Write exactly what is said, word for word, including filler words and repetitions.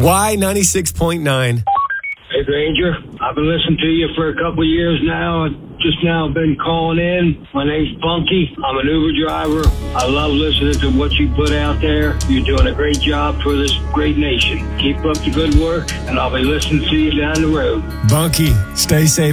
Y ninety-six point nine. Hey, Granger. I've been listening to you for a couple of years now. Just now been calling in. My name's Bunky. I'm an Uber driver. I love listening to what you put out there. You're doing a great job for this great nation. Keep up the good work, and I'll be listening to you down the road. Bunky, stay safe.